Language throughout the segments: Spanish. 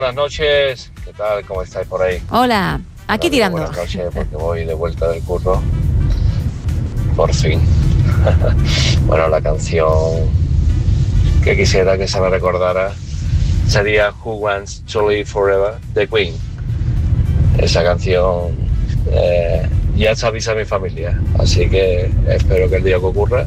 Buenas noches, ¿qué tal? ¿Cómo estáis por ahí? Hola, aquí tirando. Buenas noches, porque voy de vuelta del curro. Por fin. Bueno, la canción que quisiera que se me recordara sería Who Wants to Live Forever, de Queen. Esa canción ya se avisa a mi familia, así que espero que el día que ocurra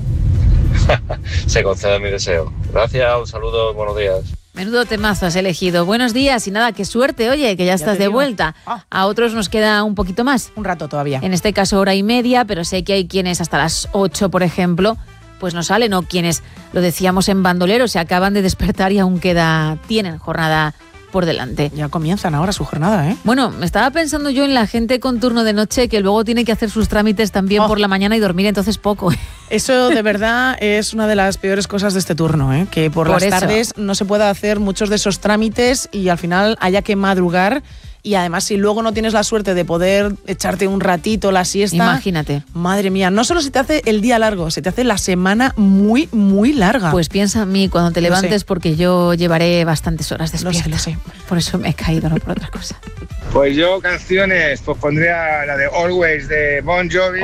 se conceda mi deseo. Gracias, un saludo, buenos días. Menudo temazo has elegido. Buenos días y nada, qué suerte, oye, que ya estás de vuelta. A otros nos queda un poquito más. Un rato todavía. En este caso 1:30, pero sé que hay quienes hasta las 8, por ejemplo, pues no salen, o quienes, lo decíamos en Bandolero, se acaban de despertar y aún tienen jornada por delante. Ya comienzan ahora su jornada, ¿eh? Bueno, me estaba pensando yo en la gente con turno de noche que luego tiene que hacer sus trámites también por la mañana y dormir entonces poco. Eso de verdad es una de las peores cosas de este turno, ¿eh? Que por las tardes no se pueda hacer muchos de esos trámites y al final haya que madrugar. Y además, si luego no tienes la suerte de poder echarte un ratito la siesta... Imagínate. Madre mía, no solo se te hace el día largo, se te hace la semana muy, muy larga. Pues piensa en mí cuando te levantes, porque yo llevaré bastantes horas despierta. Lo sé. Por eso me he caído, no por otra cosa. Pues yo canciones, pues pondría la de Always de Bon Jovi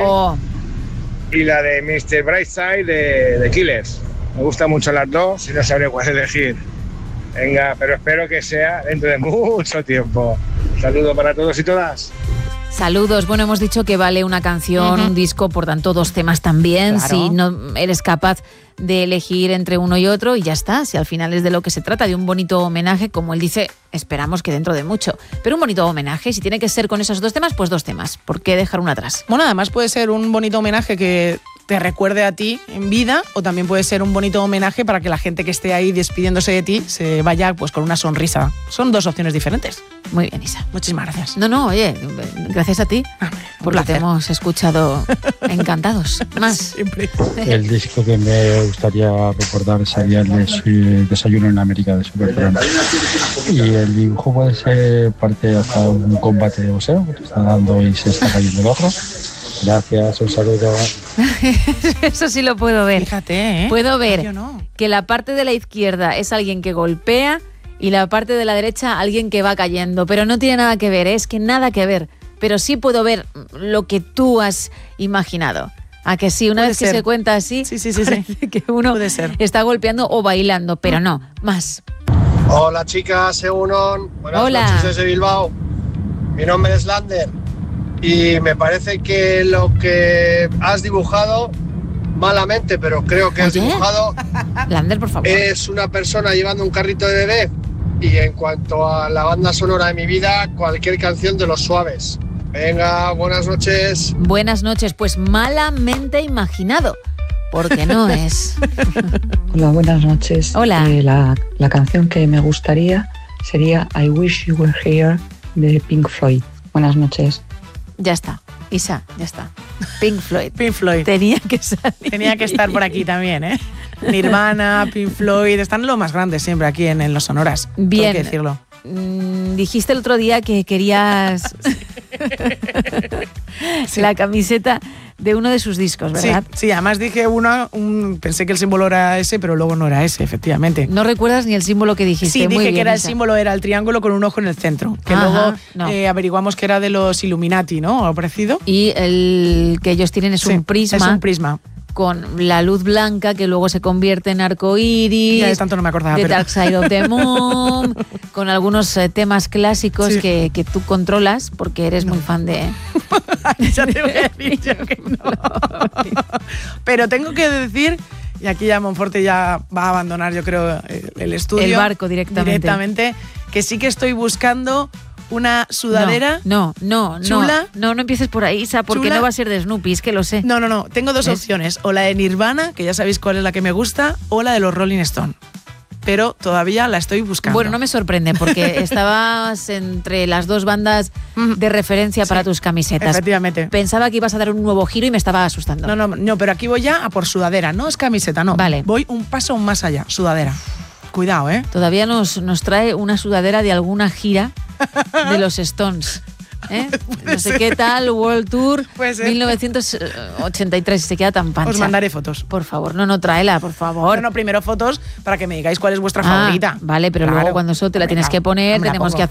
y la de Mr. Brightside de Killers. Me gustan mucho las dos y no sabré cuál elegir. Venga, pero espero que sea dentro de mucho tiempo. Saludos para todos y todas. Saludos. Bueno, hemos dicho que vale una canción, un disco, por tanto 2 temas también. Claro. Si no eres capaz de elegir entre uno y otro, y ya está. Si al final es de lo que se trata, de un bonito homenaje, como él dice, esperamos que dentro de mucho. Pero un bonito homenaje, si tiene que ser con esos 2 temas, pues 2 temas. ¿Por qué dejar uno atrás? Bueno, además puede ser un bonito homenaje que te recuerde a ti en vida, o también puede ser un bonito homenaje para que la gente que esté ahí despidiéndose de ti se vaya pues con una sonrisa. Son 2 opciones diferentes. Muy bien, Isa. Muchísimas gracias. No, oye, gracias a ti, porque te hemos escuchado encantados. Más. Siempre. El disco que me gustaría recordar sería el de Desayuno en América de Supertramp. Y el dibujo puede ser parte hasta un combate de boxeo, que te está dando y se está cayendo el otro. Gracias, un saludo. Eso sí lo puedo ver. Fíjate, ¿eh? Puedo ver que la parte de la izquierda es alguien que golpea y la parte de la derecha alguien que va cayendo. Pero no tiene nada que ver, es que nada que ver. Pero sí puedo ver lo que tú has imaginado. ¿A que sí? Una vez que se cuenta así, sí. parece que uno está golpeando o bailando, pero no, más. Hola chicas, Egunon. Buenas Hola. noches desde Bilbao. Mi nombre es Lander. Y me parece que lo que has dibujado, malamente, pero creo que has dibujado, Lander, por favor, es una persona llevando un carrito de bebé. Y en cuanto a la banda sonora de mi vida, cualquier canción de Los Suaves. Venga, buenas noches. Buenas noches, pues malamente imaginado, porque no es. Hola, buenas noches. Hola. La canción que me gustaría sería I Wish You Were Here de Pink Floyd. Buenas noches. Ya está, Isa, ya está. Pink Floyd. Pink Floyd. Tenía que salir. Tenía que estar por aquí también, ¿eh? Nirvana, Pink Floyd, están los más grandes siempre aquí en los sonoras. Bien. Tengo que decirlo. Dijiste el otro día que querías la camiseta de uno de sus discos, ¿verdad? Sí, además dije pensé que el símbolo era ese, pero luego no era ese, efectivamente. ¿No recuerdas ni el símbolo que dijiste? Sí, muy dije bien, que era Isa. el símbolo, era el triángulo con un ojo en el centro, que luego averiguamos que era de los Illuminati, ¿no? ¿O parecido? Y el que ellos tienen es un prisma. Es un prisma. Con la luz blanca que luego se convierte en arcoíris. Ya de tanto no me acordaba. The Dark Side of the Moon, con algunos temas clásicos que tú controlas porque eres muy fan de... Ya te voy a decir yo que no. Pero tengo que decir, y aquí ya Monforte ya va a abandonar, yo creo, el estudio. El barco directamente. Que sí que estoy buscando una sudadera. No. ¿Chula? No empieces por ahí, Isa, porque ¿Chula? no va a ser de Snoopy, es que lo sé. No. Tengo 2 opciones. O la de Nirvana, que ya sabéis cuál es la que me gusta, o la de los Rolling Stone. Pero todavía la estoy buscando. Bueno, no me sorprende, porque estabas entre las 2 bandas de referencia para tus camisetas. Efectivamente. Pensaba que ibas a dar un nuevo giro y me estaba asustando. No, pero aquí voy ya a por sudadera. No es camiseta, no. Vale. Voy un paso más allá. Sudadera. Cuidado, ¿eh? Todavía nos trae una sudadera de alguna gira de los Stones. No sé qué tal, World Tour 1983, se queda tan pancha. Os mandaré fotos. Por favor, no, tráela, por favor. No, primero fotos para que me digáis cuál es vuestra favorita. Vale, pero luego cuando eso te la tienes que poner, tenemos que